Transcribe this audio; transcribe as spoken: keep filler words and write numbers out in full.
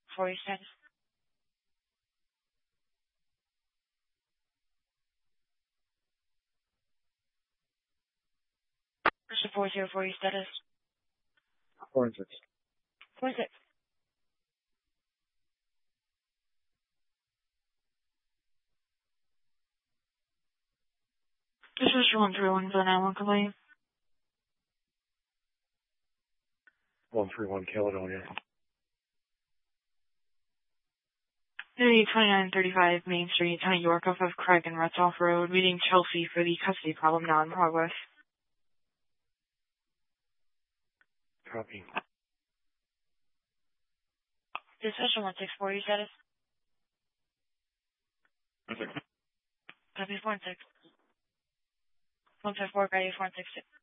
For your status. Person four zero for your status. Four and six. Four six. This is one three one for the nine one complaint. One three one Caledonia. The twenty-nine thirty-five Main Street, New York, off of Craig and Retzoff Road, meeting Chelsea for the custody problem now in progress. Copy. Decision one six four, your status? Okay. Copy four and six. one five four, ready four and six six.